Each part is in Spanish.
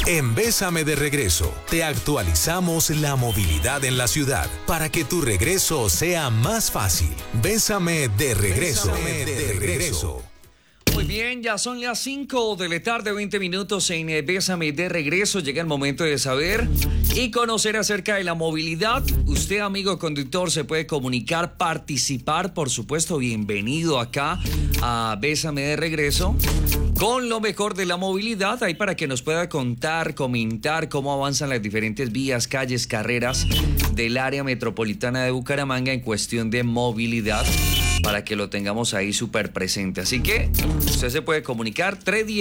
En Bésame de Regreso, te actualizamos la movilidad en la ciudad para que tu regreso sea más fácil. Bésame de Regreso. Bésame de Regreso. Muy bien, ya son las 5 de la tarde, 20 minutos en Bésame de Regreso. Llega el momento de saber y conocer acerca de la movilidad. Usted, amigo conductor, se puede comunicar, participar, por supuesto. Bienvenido acá a Bésame de Regreso con lo mejor de la movilidad, ahí para que nos pueda contar, comentar cómo avanzan las diferentes vías, calles, carreras del área metropolitana de Bucaramanga en cuestión de movilidad, para que lo tengamos ahí súper presente. Así que usted se puede comunicar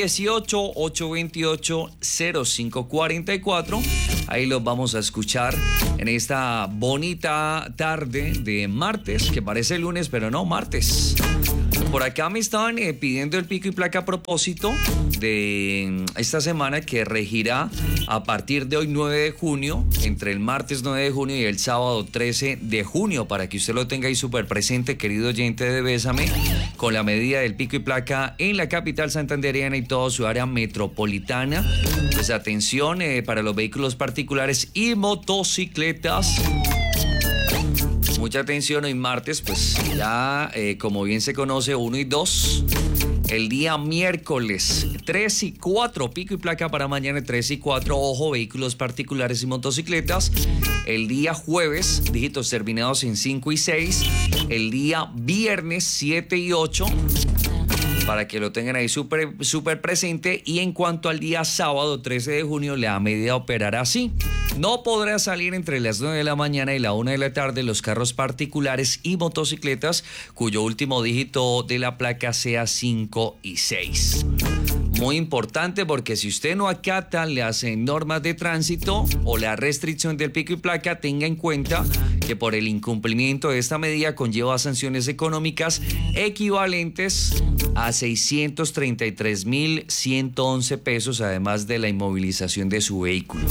318-828-0544. Ahí los vamos a escuchar en esta bonita tarde de martes, que parece lunes, pero no, martes. Por acá me estaban pidiendo el pico y placa a propósito de esta semana que regirá a partir de hoy 9 de junio, entre el martes 9 de junio y el sábado 13 de junio, para que usted lo tenga ahí súper presente, querido oyente de Bésame, con la medida del pico y placa en la capital santandereana y toda su área metropolitana. Pues atención para los vehículos particulares y motocicletas. Mucha atención, hoy martes, pues ya como bien se conoce, 1 y 2. El día miércoles 3 y 4, pico y placa para mañana 3 y 4, ojo, vehículos particulares y motocicletas. El día jueves, dígitos terminados en 5 y 6. El día viernes 7 y 8. Para que lo tengan ahí súper presente. Y en cuanto al día sábado 13 de junio, la medida operará así. No podrá salir entre las 9 de la mañana y la 1 de la tarde los carros particulares y motocicletas cuyo último dígito de la placa sea 5 y 6. Muy importante, porque si usted no acata las normas de tránsito o la restricción del pico y placa, tenga en cuenta que por el incumplimiento de esta medida conlleva sanciones económicas equivalentes a 633.111 pesos, además de la inmovilización de su vehículo.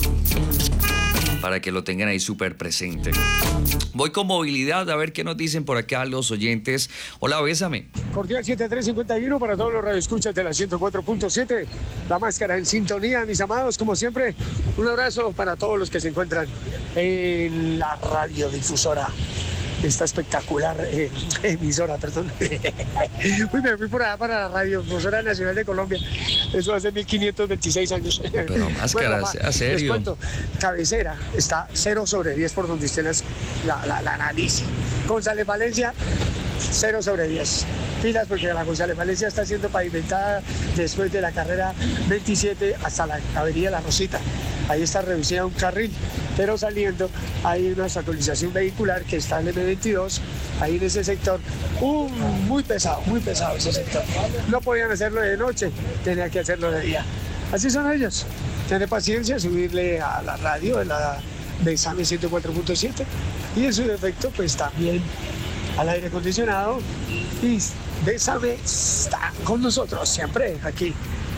Para que lo tengan ahí súper presente. Voy con movilidad, a ver qué nos dicen por acá los oyentes. Hola, Bésame. Cordial 7351 para todos los radioescuchas de la 104.7. La máscara en sintonía, mis amados, como siempre. Un abrazo para todos los que se encuentran en la radiodifusora. Esta espectacular emisora, perdón. Me fui por allá para la Radiodifusora Nacional de Colombia. Eso hace 1526 años. Pero máscara, sea serio. Les cuento, cabecera está 0/10 por donde esté la nariz. González Valencia, 0/10. Pilas, porque la González Valencia está siendo pavimentada después de la carrera 27 hasta la avenida La Rosita. Ahí está reducida un carril, pero saliendo hay una actualización vehicular que está en el M22, ahí en ese sector, muy pesado ese sector. No podían hacerlo de noche, tenía que hacerlo de día. Así son ellos. Tener paciencia, subirle a la radio de la Bésame 104.7 y en su defecto pues también al aire acondicionado. Y Bésame está con nosotros siempre aquí.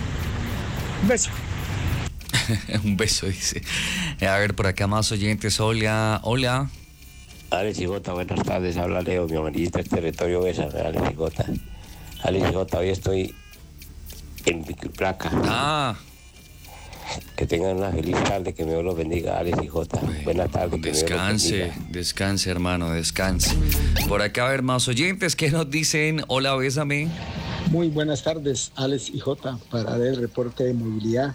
Un beso. Un beso, dice. A ver, por acá más oyentes. Hola. Alex y Jota, buenas tardes. Habla Leo, mi amarillista del territorio Bésame, Alex y Jota. Alex y Jota, hoy estoy en placa. Que tengan una feliz tarde, que Dios los bendiga, Alex y Jota. Buenas tardes. Descanse, hermano, descanse. Por acá, a ver, más oyentes. ¿Qué nos dicen? Hola, Bésame. Muy buenas tardes, Alex y Jota, para dar el reporte de movilidad.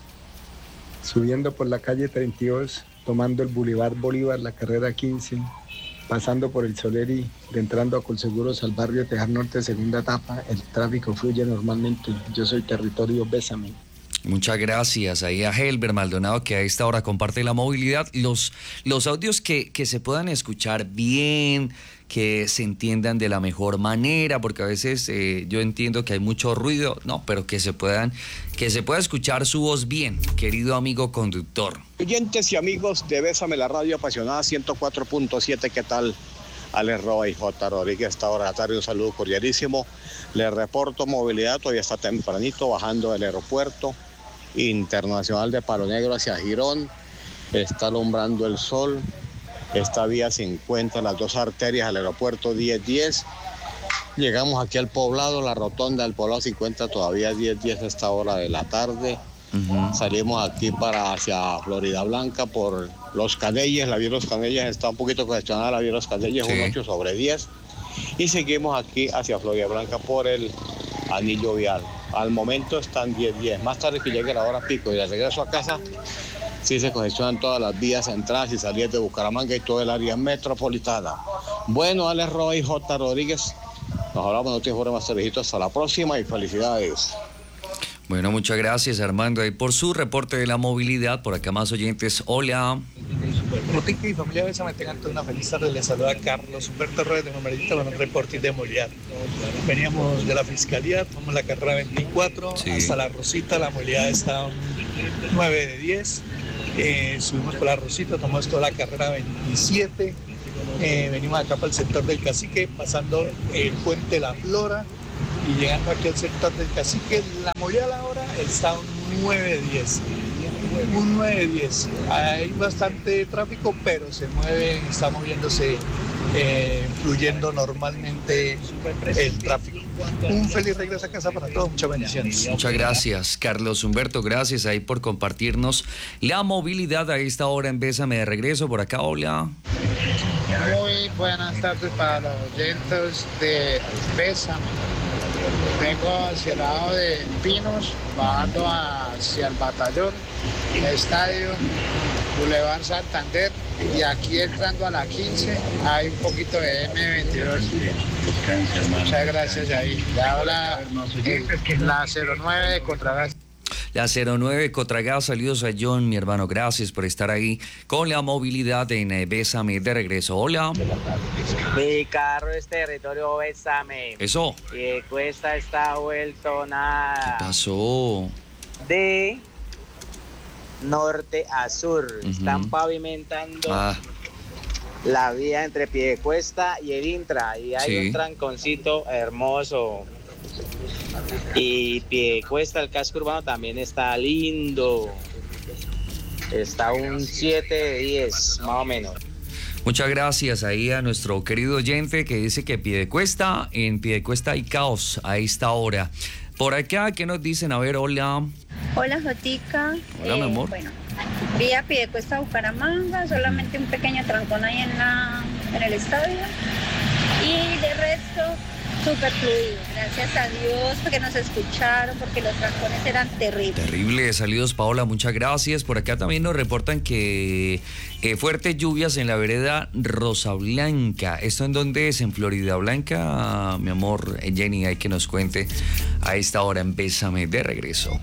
Subiendo por la calle 32, tomando el Boulevard Bolívar, la carrera 15, pasando por el Soleri, entrando a Colseguros al barrio Tejar Norte, segunda etapa, el tráfico fluye normalmente. Yo soy territorio Bésame. Muchas gracias ahí a Helber Maldonado, que a esta hora comparte la movilidad. Los audios que se puedan escuchar bien, que se entiendan de la mejor manera, porque a veces yo entiendo que hay mucho ruido, no, pero que se pueda escuchar su voz bien, querido amigo conductor. Oyentes y amigos de Bésame, la radio apasionada 104.7, ¿qué tal? Alex Roa y J. Rodríguez, esta hora de la tarde, un saludo cordialísimo. Les reporto movilidad, todavía está tempranito, bajando del aeropuerto internacional de Palo Negro hacia Girón. Está alumbrando el sol. Esta vía se encuentra en las dos arterias al aeropuerto 1010. Llegamos aquí al poblado, la rotonda del poblado se encuentra todavía 1010 a esta hora de la tarde. Salimos aquí para hacia Florida Blanca por Los Canelles, la vía Los Canelles está un poquito congestionada, la vía Los Canelles Sí. un 8/10. Y seguimos aquí hacia Florida Blanca por el anillo vial. Al momento están 10:10. Más tarde que llegue la hora pico y de regreso a casa, sí se congestionan todas las vías entradas y salidas de Bucaramanga y todo el área metropolitana. Bueno, Alex Roy, J. Rodríguez, nos hablamos en otro informe más tardecito. Hasta la próxima y felicidades. Bueno, muchas gracias, Armando, ahí por su reporte de la movilidad. Por acá más oyentes. Hola. Rutica y familia Bésame, tengan toda una feliz tarde. Les saluda Carlos Humberto Reyes de Numerito con un reporte de movilidad. Veníamos de la fiscalía, tomamos la carrera 24 Sí. hasta La Rosita, la movilidad está un 9/10. Subimos por La Rosita, tomamos toda la carrera 27. Venimos acá para el sector del Cacique, pasando el puente La Flora y llegando aquí al sector del Cacique. La movilidad ahora está un 9/10. Un 9/10. Hay bastante tráfico, pero se mueve, está moviéndose, fluyendo normalmente el tráfico. Un feliz regreso a casa para todos, muchas bendiciones. Muchas gracias, Carlos Humberto, gracias ahí por compartirnos la movilidad a esta hora en Bésame de regreso. Por acá, hola. Muy buenas tardes para los oyentes de Bésame. Vengo hacia el lado de Pinos, bajando hacia el Batallón, Estadio, Boulevard Santander, y aquí entrando a la 15 hay un poquito de M22. Muchas gracias ahí. Le habla la 09 de Contragas. La 09 Cotragá, saludos a John, mi hermano, gracias por estar ahí con la movilidad en Bésame de regreso. Hola. Mi carro es territorio Bésame. Eso. Y Cuesta está vuelto nada. ¿Qué pasó? De norte a sur. Están pavimentando la vía entre Piedecuesta y el Intra. Y hay un tranconcito hermoso. Y Piedecuesta, el casco urbano, también está lindo. Está un 7/10, más o menos. Muchas gracias ahí a nuestro querido oyente que dice que Piedecuesta, en Piedecuesta hay caos a esta hora. Por acá, ¿qué nos dicen? A ver, hola. Hola, Jotica. Hola, mi amor. Bueno, vía Piedecuesta a Bucaramanga, solamente un pequeño trancón ahí en el estadio. Y de resto, súper fluido. Gracias a Dios porque nos escucharon, porque los trancones eran terribles. Terrible, saludos Paola, muchas gracias. Por acá también nos reportan que fuertes lluvias en la vereda Rosa Blanca. ¿Esto en dónde es? En Florida Blanca, mi amor. Jenny, hay que nos cuente a esta hora en Bésame de regreso.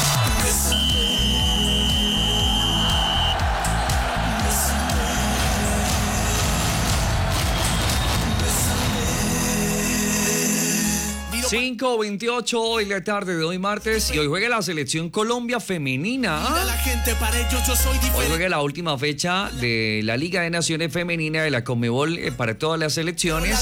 5:28 hoy la tarde de hoy martes y hoy juega la selección Colombia femenina. Hoy juega la última fecha de la Liga de Naciones Femenina de la Conmebol para todas las selecciones.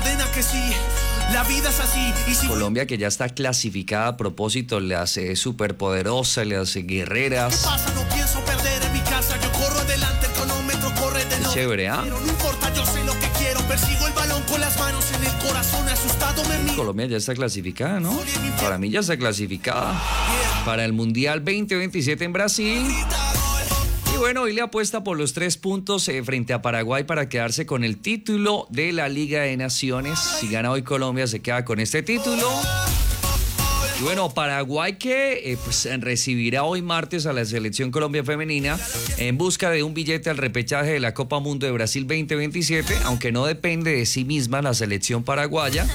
Colombia que ya está clasificada a propósito, las superpoderosas, las guerreras. Chévere, ¿ah? Colombia ya está clasificada, ¿no? Para mí ya está clasificada para el Mundial 2027 en Brasil. Y bueno, hoy le apuesta por los 3 puntos frente a Paraguay para quedarse con el título de la Liga de Naciones. Si gana hoy Colombia se queda con este título. Y bueno, Paraguay que pues, recibirá hoy martes a la selección Colombia femenina en busca de un billete al repechaje de la Copa Mundo de Brasil 2027, aunque no depende de sí misma la selección paraguaya.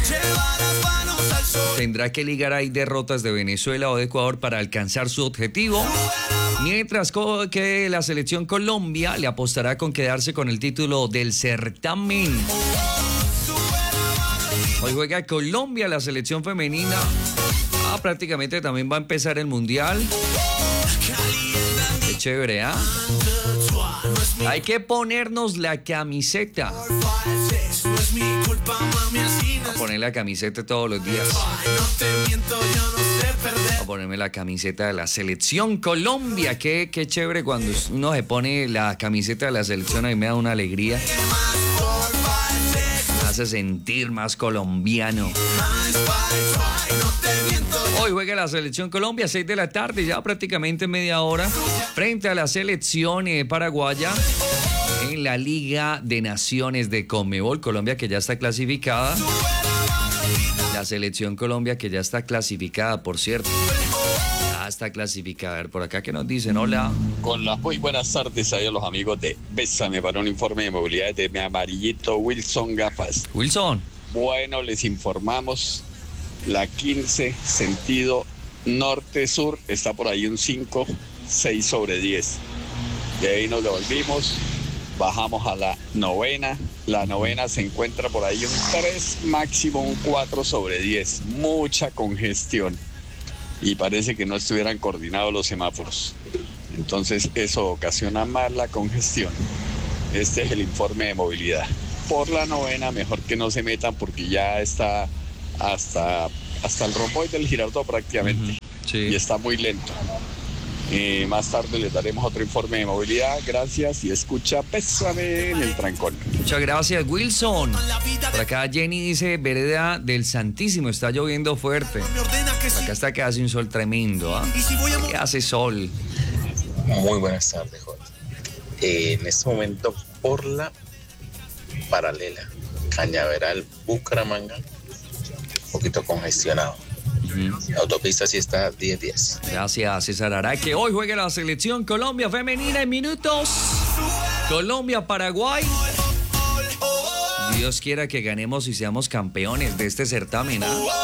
Tendrá que ligar ahí derrotas de Venezuela o de Ecuador para alcanzar su objetivo. Mientras que la selección Colombia le apostará con quedarse con el título del certamen. Hoy juega Colombia, la selección femenina. Prácticamente también va a empezar el Mundial. Qué chévere, ¿ah? Hay que ponernos la camiseta. A poner la camiseta todos los días. A ponerme la camiseta de la selección Colombia. Qué chévere cuando uno se pone la camiseta de la selección. A mí me da una alegría. hace sentir más colombiano. Hoy juega la selección Colombia, 6 de la tarde, ya prácticamente media hora, frente a la selección paraguaya en la Liga de Naciones de Conmebol. Colombia que ya está clasificada. La selección Colombia que ya está clasificada, por cierto. Ya está clasificada. A ver, por acá que nos dicen, hola. Con las muy buenas tardes a los amigos de Bésame para un informe de movilidad de mi amarillito Wilson Gafas. Wilson. Bueno, les informamos, la 15 sentido norte-sur está por ahí un 5, 6 sobre 10. De ahí nos devolvimos, bajamos a la novena. La novena se encuentra por ahí un 3, máximo un 4 sobre 10. Mucha congestión. Y parece que no estuvieran coordinados los semáforos. Entonces eso ocasiona más la congestión. Este es el informe de movilidad. Por la novena mejor que no se metan porque ya está hasta el romboide del Girardot prácticamente. Sí. Y está muy lento. Más tarde les daremos otro informe de movilidad. Gracias y escucha Bésame en el trancón. Muchas gracias, Wilson. Por acá Jenny dice, vereda del Santísimo, está lloviendo fuerte. Acá está que hace un sol tremendo, ¿ah? Que hace sol. Muy buenas tardes, Jorge. En este momento, por la paralela, Cañaveral, Bucaramanga, un poquito congestionado. La autopista sí está 10-10. Gracias, César Araque. Hoy juega la selección Colombia femenina en minutos. Colombia-Paraguay. Dios quiera que ganemos y seamos campeones de este certamen, ¿ah?